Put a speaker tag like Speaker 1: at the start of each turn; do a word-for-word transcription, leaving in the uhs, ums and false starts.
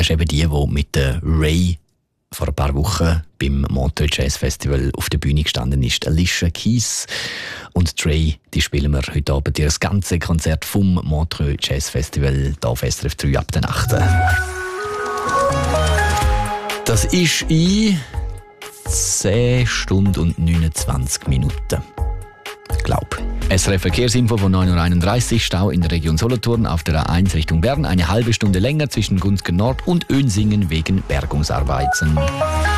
Speaker 1: ist eben die, die mit der Ray vor ein paar Wochen beim Montreux Jazz Festival auf der Bühne gestanden ist. Alicia Keys und Ray, die spielen wir heute Abend ihr ganze Konzert vom Montreux Jazz Festival hier auf S R F drei ab der achten Das ist in zehn Stunden und neunundzwanzig Minuten. Ich glaube. S R F Verkehrsinfo von neun Uhr einunddreißig. Stau in der Region Solothurn auf der A eins Richtung Bern. Eine halbe Stunde länger zwischen Gunzgen Nord und Önsingen wegen Bergungsarbeiten.